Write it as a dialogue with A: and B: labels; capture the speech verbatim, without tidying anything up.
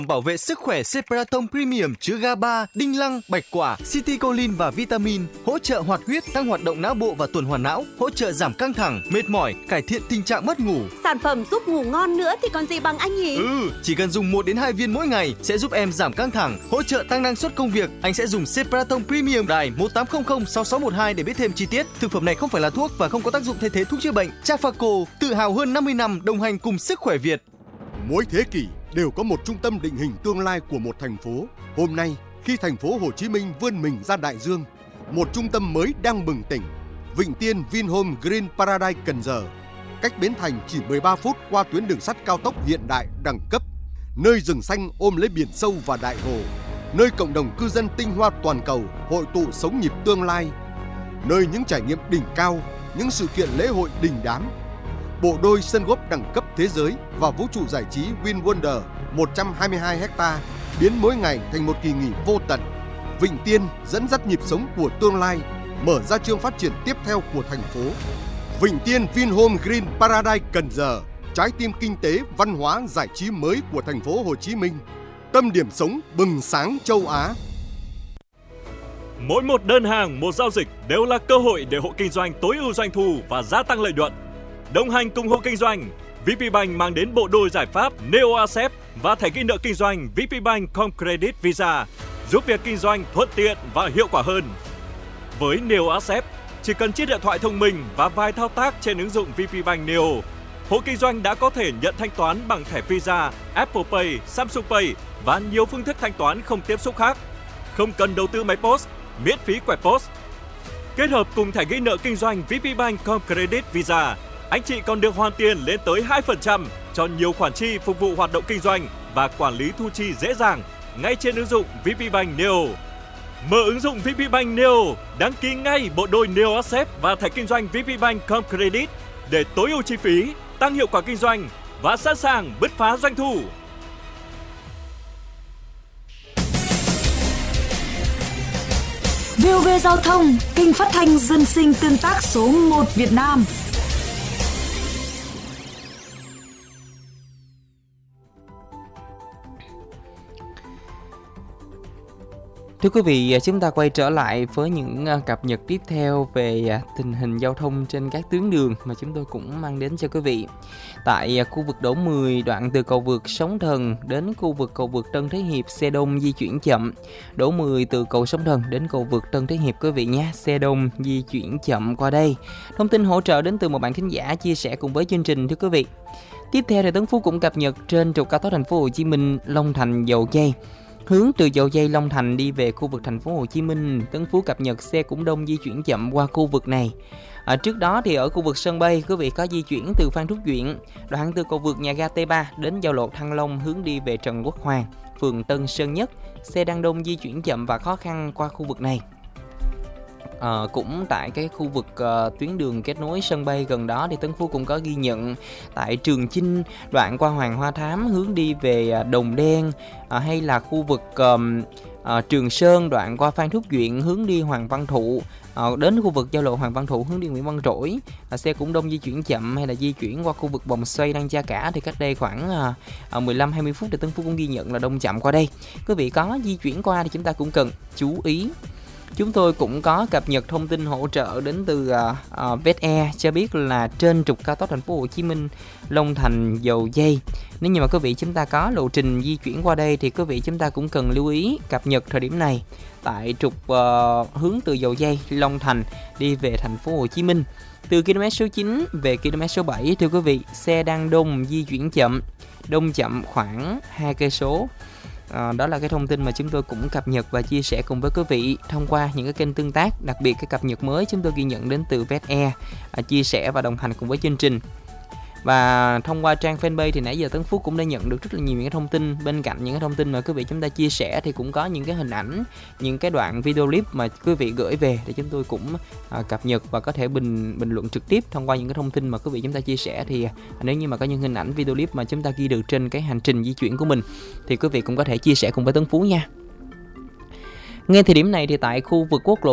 A: Bảo vệ sức khỏe Cepraton Premium chứa giê a ba, đinh lăng, bạch quả, citicoline và vitamin, hỗ trợ hoạt huyết, tăng hoạt động não bộ và tuần hoàn não, hỗ trợ giảm căng thẳng, mệt mỏi, cải thiện tình trạng mất ngủ.
B: Sản phẩm giúp ngủ ngon nữa thì còn gì bằng anh nhỉ?
A: Ừ, chỉ cần dùng một đến hai viên mỗi ngày sẽ giúp em giảm căng thẳng, hỗ trợ tăng năng suất công việc. Anh sẽ dùng Cepraton Premium đài một tám không không sáu sáu một hai để biết thêm chi tiết. Thực phẩm này không phải là thuốc và không có tác dụng thay thế thuốc chữa bệnh. Trafaco, tự hào hơn năm mươi năm đồng hành cùng sức khỏe Việt.
C: Mỗi thế kỷ đều có một trung tâm định hình tương lai của một thành phố. Hôm nay, khi thành phố Hồ Chí Minh vươn mình ra đại dương, một trung tâm mới đang bừng tỉnh. Vịnh Tiên Vinhome Green Paradise Cần Giờ, cách Bến Thành chỉ mười ba phút qua tuyến đường sắt cao tốc hiện đại đẳng cấp. Nơi rừng xanh ôm lấy biển sâu và đại hồ, nơi cộng đồng cư dân tinh hoa toàn cầu hội tụ sống nhịp tương lai, nơi những trải nghiệm đỉnh cao, những sự kiện lễ hội đình đám. Bộ đôi sân golf đẳng cấp thế giới và vũ trụ giải trí Win Wonder một trăm hai mươi hai héc-ta biến mỗi ngày thành một kỳ nghỉ vô tận. Vịnh Tiên dẫn dắt nhịp sống của tương lai, mở ra chương phát triển tiếp theo của thành phố. Vịnh Tiên Vinhome Green Paradise Cần Giờ, trái tim kinh tế, văn hóa, giải trí mới của thành phố Hồ Chí Minh, tâm điểm sống bừng sáng châu Á.
D: Mỗi một đơn hàng, một giao dịch đều là cơ hội để hộ kinh doanh tối ưu doanh thu và gia tăng lợi nhuận. Đồng hành cùng hộ kinh doanh, vê pê Bank mang đến bộ đôi giải pháp Neo Accept và thẻ ghi nợ kinh doanh vê pê Bank Com Credit Visa, giúp việc kinh doanh thuận tiện và hiệu quả hơn. Với Neo Accept, chỉ cần chiếc điện thoại thông minh và vài thao tác trên ứng dụng vê pê Bank Neo, hộ kinh doanh đã có thể nhận thanh toán bằng thẻ Visa, Apple Pay, Samsung Pay và nhiều phương thức thanh toán không tiếp xúc khác. Không cần đầu tư máy post, miễn phí quẹt post. Kết hợp cùng thẻ ghi nợ kinh doanh vê pê Bank Com Credit Visa, anh chị còn được hoàn tiền lên tới hai phần trăm cho nhiều khoản chi phục vụ hoạt động kinh doanh và quản lý thu chi dễ dàng ngay trên ứng dụng vê pê Bank Neo. Mở ứng dụng vê pê Bank Neo, đăng ký ngay bộ đôi Neo Accept và thẻ kinh doanh vê pê Bank Com Credit để tối ưu chi phí, tăng hiệu quả kinh doanh và sẵn sàng bứt phá doanh thu.
E: vê o vê Giao thông, kênh phát thanh dân sinh tương tác số một Việt Nam.
F: Thưa quý vị, chúng ta quay trở lại với những cập nhật tiếp theo về tình hình giao thông trên các tuyến đường mà chúng tôi cũng mang đến cho quý vị. Tại khu vực Đỗ mười, đoạn từ cầu vượt Sóng Thần đến khu vực cầu vượt Tân Thế Hiệp, xe đông di chuyển chậm. Đỗ mười từ cầu Sóng Thần đến cầu vượt Tân Thế Hiệp quý vị nhé, xe đông di chuyển chậm qua đây. Thông tin hỗ trợ đến từ một bạn thính giả chia sẻ cùng với chương trình thưa quý vị. Tiếp theo thì Tấn Phú cũng cập nhật trên trục cao tốc thành phố Hồ Chí Minh Long Thành Dầu Giây. Hướng từ Dầu Giây Long Thành đi về khu vực thành phố Hồ Chí Minh, Tấn Phú cập nhật xe cũng đông di chuyển chậm qua khu vực này. À, trước đó thì ở khu vực sân bay, quý vị có di chuyển từ Phan Thúc Duyện, đoạn từ cầu vượt nhà ga T ba đến giao lộ Thăng Long hướng đi về Trần Quốc Hoàng, phường Tân Sơn Nhất, xe đang đông di chuyển chậm và khó khăn qua khu vực này. À, cũng tại cái khu vực uh, tuyến đường kết nối sân bay gần đó thì Tấn Phú cũng có ghi nhận tại Trường Chinh, đoạn qua Hoàng Hoa Thám hướng đi về uh, Đồng Đen, uh, hay là khu vực um, uh, Trường Sơn, đoạn qua Phan Thúc Duyện hướng đi Hoàng Văn Thụ, uh, đến khu vực giao lộ Hoàng Văn Thụ hướng đi Nguyễn Văn Trỗi, uh, xe cũng đông di chuyển chậm, hay là di chuyển qua khu vực vòng xoay Đăng Cha Cả thì cách đây khoảng uh, uh, mười lăm hai mươi phút thì Tấn Phú cũng ghi nhận là đông chậm qua đây. Quý vị có di chuyển qua thì chúng ta cũng cần chú ý. Chúng tôi cũng có cập nhật thông tin hỗ trợ đến từ uh, uh, Vetair cho biết là trên trục cao tốc thành phố Hồ Chí Minh Long Thành Dầu Giây, nếu như mà quý vị chúng ta có lộ trình di chuyển qua đây thì quý vị chúng ta cũng cần lưu ý cập nhật thời điểm này tại trục uh, hướng từ Dầu Giây Long Thành đi về thành phố Hồ Chí Minh. Từ km số chín về km số bảy thưa quý vị, xe đang đông di chuyển chậm, đông chậm khoảng hai cây số. À, đó là cái thông tin mà chúng tôi cũng cập nhật và chia sẻ cùng với quý vị thông qua những cái kênh tương tác, đặc biệt cái cập nhật mới chúng tôi ghi nhận đến từ Vetair, à, chia sẻ và đồng hành cùng với chương trình. Và thông qua trang fanpage thì nãy giờ Tấn Phú cũng đã nhận được rất là nhiều những cái thông tin. Bên cạnh những cái thông tin mà quý vị chúng ta chia sẻ thì cũng có những cái hình ảnh, những cái đoạn video clip mà quý vị gửi về để chúng tôi cũng à, cập nhật và có thể bình bình luận trực tiếp thông qua những cái thông tin mà quý vị chúng ta chia sẻ. Thì à, nếu như mà có những hình ảnh video clip mà chúng ta ghi được trên cái hành trình di chuyển của mình thì quý vị cũng có thể chia sẻ cùng với Tấn Phú nha. Ngay thời điểm này thì tại khu vực quốc lộ